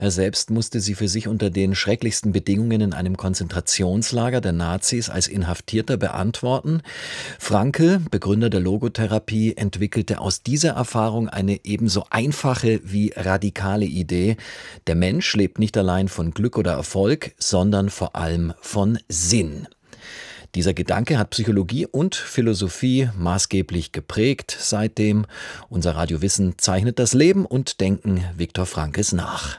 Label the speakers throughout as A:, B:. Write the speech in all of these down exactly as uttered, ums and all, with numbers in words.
A: Er selbst musste sie für sich unter den schrecklichsten Bedingungen in einem Konzentrationslager der Nazis als Inhaftierter beantworten. Frankl, Begründer der Logotherapie, entwickelte aus dieser Erfahrung eine ebenso einfache wie radikale Idee. Der Mensch lebt nicht allein von Glück oder Erfolg, sondern vor allem von Sinn. Dieser Gedanke hat Psychologie und Philosophie maßgeblich geprägt seitdem. Unser Radio Wissen zeichnet das Leben und Denken Viktor Frankls nach.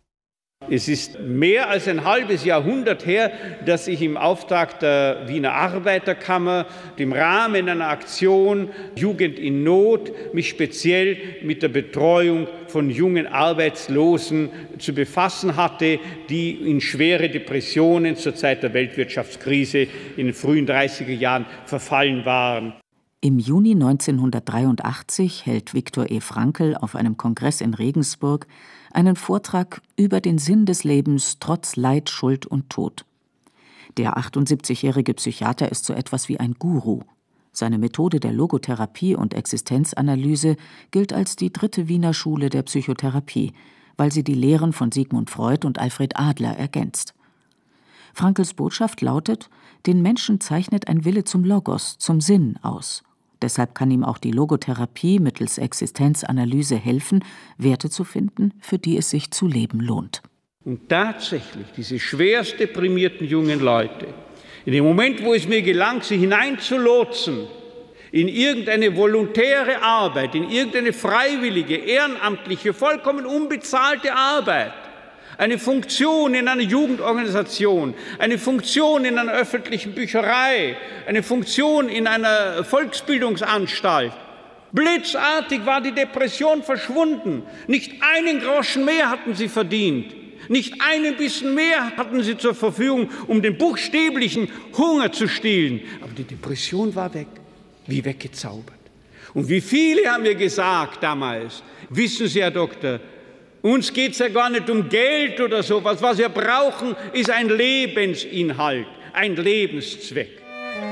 B: Es ist mehr als ein halbes Jahrhundert her, dass ich im Auftrag der Wiener Arbeiterkammer im Rahmen einer Aktion Jugend in Not mich speziell mit der Betreuung von jungen Arbeitslosen zu befassen hatte, die in schwere Depressionen zur Zeit der Weltwirtschaftskrise in den frühen dreißiger Jahren verfallen waren.
C: Im Juni neunzehnhundertdreiundachtzig hält Viktor E. Frankl auf einem Kongress in Regensburg einen Vortrag über den Sinn des Lebens trotz Leid, Schuld und Tod. Der achtundsiebzigjährige Psychiater ist so etwas wie ein Guru. Seine Methode der Logotherapie und Existenzanalyse gilt als die dritte Wiener Schule der Psychotherapie, weil sie die Lehren von Sigmund Freud und Alfred Adler ergänzt. Frankls Botschaft lautet: Den Menschen zeichnet ein Wille zum Logos, zum Sinn aus. Deshalb kann ihm auch die Logotherapie mittels Existenzanalyse helfen, Werte zu finden, für die es sich zu leben lohnt.
B: Und tatsächlich, diese schwerst deprimierten jungen Leute, in dem Moment, wo es mir gelang, sie hineinzulotsen in irgendeine volontäre Arbeit, in irgendeine freiwillige, ehrenamtliche, vollkommen unbezahlte Arbeit, eine Funktion in einer Jugendorganisation, eine Funktion in einer öffentlichen Bücherei, eine Funktion in einer Volksbildungsanstalt. Blitzartig war die Depression verschwunden. Nicht einen Groschen mehr hatten sie verdient. Nicht einen Bissen mehr hatten sie zur Verfügung, um den buchstäblichen Hunger zu stillen. Aber die Depression war weg, wie weggezaubert. Und wie viele haben mir gesagt damals, wissen Sie, Herr Doktor, uns geht es ja gar nicht um Geld oder sowas. Was wir brauchen, ist ein Lebensinhalt, ein Lebenszweck.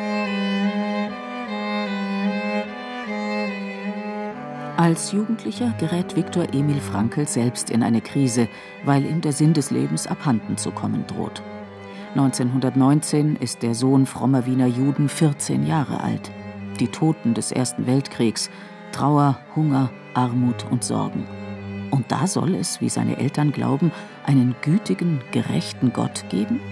C: Als Jugendlicher gerät Viktor Emil Frankl selbst in eine Krise, weil ihm der Sinn des Lebens abhanden zu kommen droht. neunzehnhundertneunzehn ist der Sohn frommer Wiener Juden vierzehn Jahre alt. Die Toten des Ersten Weltkriegs, Trauer, Hunger, Armut und Sorgen. Und da soll es, wie seine Eltern glauben, einen gütigen, gerechten Gott geben?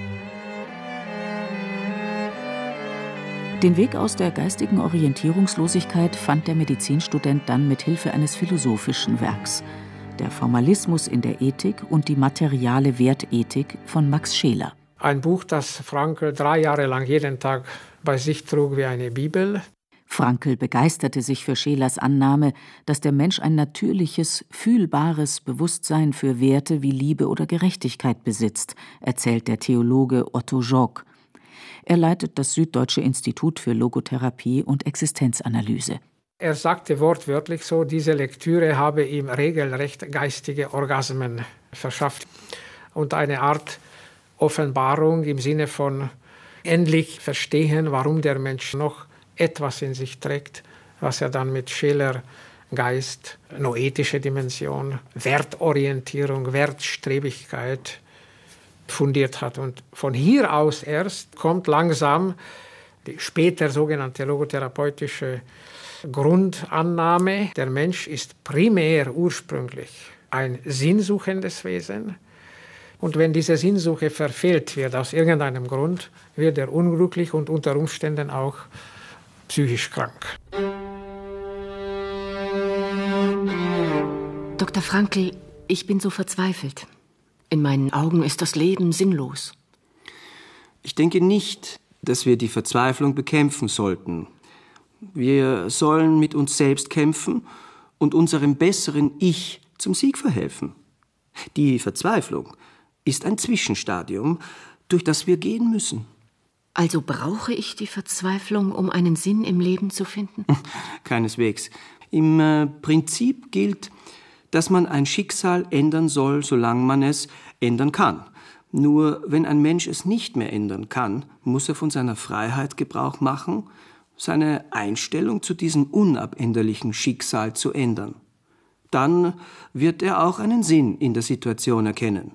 C: Den Weg aus der geistigen Orientierungslosigkeit fand der Medizinstudent dann mit Hilfe eines philosophischen Werks. Der Formalismus in der Ethik und die materiale Wertethik von Max Scheler.
D: Ein Buch, das Frankl drei Jahre lang jeden Tag bei sich trug wie eine Bibel.
C: Frankl begeisterte sich für Schelers Annahme, dass der Mensch ein natürliches, fühlbares Bewusstsein für Werte wie Liebe oder Gerechtigkeit besitzt, erzählt der Theologe Otto Joock. Er leitet das Süddeutsche Institut für Logotherapie und Existenzanalyse.
D: Er sagte wortwörtlich so, diese Lektüre habe ihm regelrecht geistige Orgasmen verschafft und eine Art Offenbarung im Sinne von endlich verstehen, warum der Mensch noch etwas in sich trägt, was er dann mit Scheler Geist, noetische Dimension, Wertorientierung, Wertstrebigkeit fundiert hat. Und von hier aus erst kommt langsam die später sogenannte logotherapeutische Grundannahme, der Mensch ist primär ursprünglich ein sinnsuchendes Wesen. Und wenn diese Sinnsuche verfehlt wird aus irgendeinem Grund, wird er unglücklich und unter Umständen auch psychisch krank.
E: Doktor Frankl, ich bin so verzweifelt. In meinen Augen ist das Leben sinnlos.
F: Ich denke nicht, dass wir die Verzweiflung bekämpfen sollten. Wir sollen mit uns selbst kämpfen und unserem besseren Ich zum Sieg verhelfen. Die Verzweiflung ist ein Zwischenstadium, durch das wir gehen müssen.
E: Also brauche ich die Verzweiflung, um einen Sinn im Leben zu finden?
F: Keineswegs. Im äh, Prinzip gilt, dass man ein Schicksal ändern soll, solange man es ändern kann. Nur wenn ein Mensch es nicht mehr ändern kann, muss er von seiner Freiheit Gebrauch machen, seine Einstellung zu diesem unabänderlichen Schicksal zu ändern. Dann wird er auch einen Sinn in der Situation erkennen.